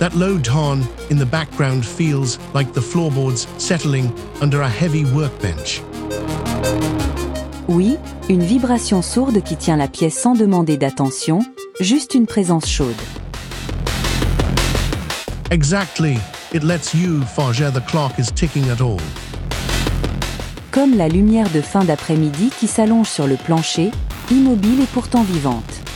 That low tone in the background feels like the floorboards settling under a heavy workbench. Oui, une vibration sourde qui tient la pièce sans demander d'attention, juste une présence chaude. Exactly. It lets you forget the clock is ticking at all. Comme la lumière de fin d'après-midi qui s'allonge sur le plancher, immobile et pourtant vivante.